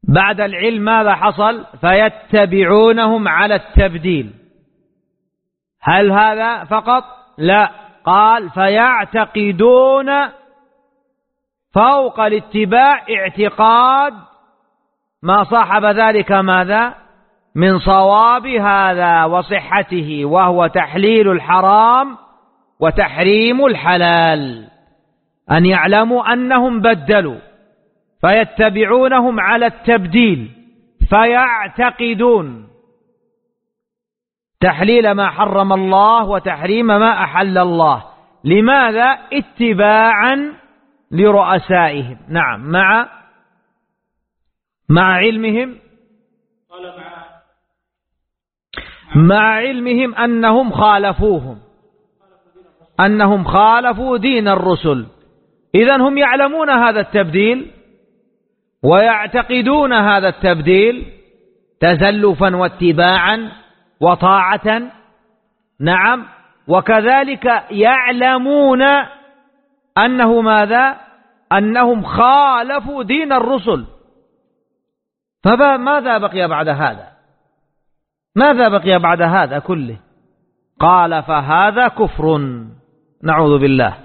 بعد العلم ماذا حصل؟ فيتبعونهم على التبديل. هل هذا فقط؟ لا، قال فيعتقدون فوق الاتباع اعتقاد ما صاحب ذلك ماذا؟ من صواب هذا وصحته، وهو تحليل الحرام وتحريم الحلال، أن يعلموا أنهم بدلوا، فيتبعونهم على التبديل، فيعتقدون تحليل ما حرم الله وتحريم ما أحل الله. لماذا؟ اتباعا لرؤسائهم. نعم، مع علمهم، مع علمهم أنهم خالفوا دين الرسل. إذن هم يعلمون هذا التبديل ويعتقدون هذا التبديل تزلفا واتباعا وطاعة. نعم، وكذلك يعلمون أنه ماذا؟ أنهم خالفوا دين الرسل. فماذا بقي بعد هذا؟ ماذا بقي بعد هذا كله؟ قال فهذا كفر، نعوذ بالله.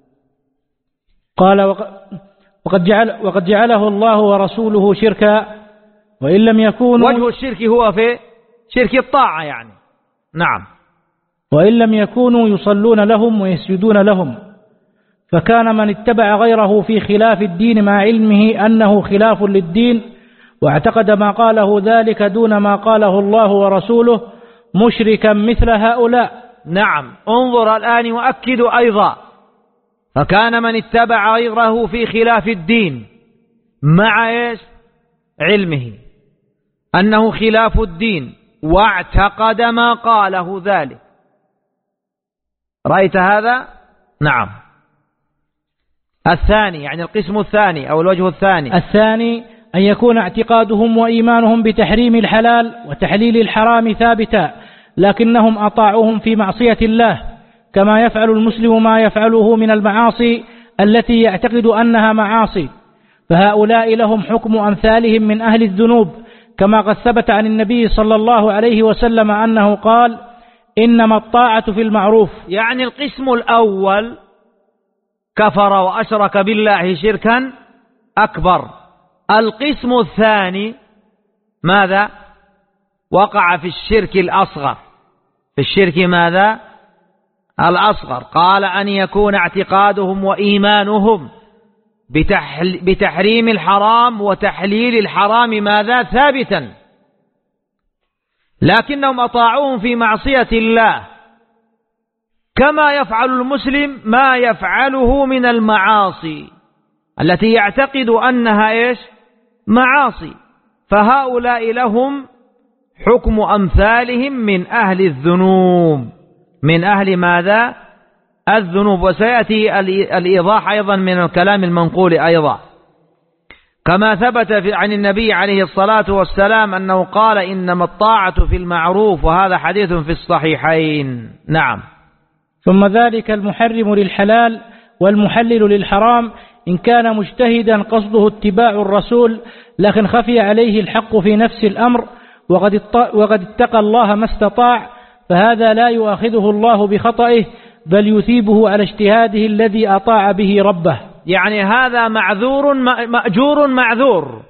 قال وقد جعله الله ورسوله شركا، وإن لم يكونوا، وجه الشرك هو في شرك الطاعة يعني. نعم، وإن لم يكونوا يصلون لهم ويسجدون لهم، فكان من اتبع غيره في خلاف الدين مع علمه أنه خلاف للدين، واعتقد ما قاله ذلك دون ما قاله الله ورسوله، مشركا مثل هؤلاء. نعم، انظر الآن وأكد أيضا، فكان من اتبع غيره في خلاف الدين مع إيش؟ علمه أنه خلاف الدين، واعتقد ما قاله ذلك. رأيت هذا؟ نعم. الثاني يعني القسم الثاني أو الوجه الثاني، الثاني أن يكون اعتقادهم وإيمانهم بتحريم الحلال وتحليل الحرام ثابتا، لكنهم أطاعوهم في معصية الله، كما يفعل المسلم ما يفعله من المعاصي التي يعتقد أنها معاصي، فهؤلاء لهم حكم أمثالهم من أهل الذنوب، كما قد ثبت عن النبي صلى الله عليه وسلم أنه قال: إنما الطاعة في المعروف. يعني القسم الأول كفر وأشرك بالله شركا أكبر. القسم الثاني ماذا؟ وقع في الشرك الأصغر. في الشرك ماذا؟ الأصغر. قال أن يكون اعتقادهم وإيمانهم بتحريم الحرام وتحليل الحرام ماذا؟ ثابتا، لكنهم أطاعوهم في معصية الله، كما يفعل المسلم ما يفعله من المعاصي التي يعتقد أنها إيش؟ معاصي. فهؤلاء لهم حكم أمثالهم من أهل الذنوب، من أهل ماذا؟ الذنوب. وسيأتي الإيضاح أيضا من الكلام المنقول أيضا، كما ثبت عن النبي عليه الصلاة والسلام أنه قال: إنما الطاعة في المعروف، وهذا حديث في الصحيحين. نعم. ثم ذلك المحرم للحلال والمحلل للحرام إن كان مجتهدا قصده اتباع الرسول، لكن خفي عليه الحق في نفس الأمر وقد اتقى الله ما استطاع، فهذا لا يؤاخذه الله بخطئه، بل يثيبه على اجتهاده الذي أطاع به ربه. يعني هذا معذور مأجور معذور.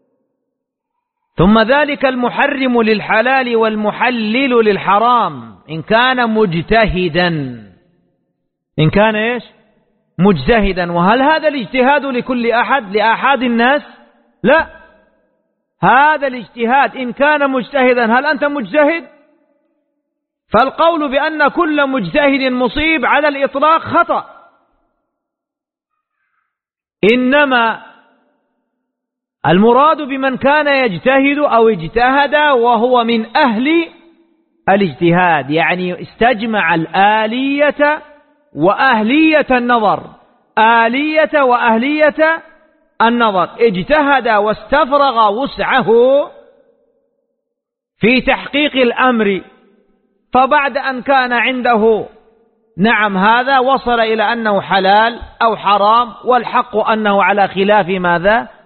ثم ذلك المحرم للحلال والمحلل للحرام إن كان مجتهدا. إن كان إيش؟ مجتهدا. وهل هذا الاجتهاد لكل أحد؟ لأحد الناس؟ لا، هذا الاجتهاد إن كان مجتهدا. هل أنت مجتهد؟ فالقول بأن كل مجتهد مصيب على الإطلاق خطأ، إنما المراد بمن كان يجتهد أو اجتهد وهو من أهل الاجتهاد، يعني استجمع الآلية وأهلية النظر، آلية وأهلية النظر، اجتهد واستفرغ وسعه في تحقيق الأمر، فبعد أن كان عنده نعم هذا وصل إلى أنه حلال أو حرام، والحق أنه على خلاف ماذا؟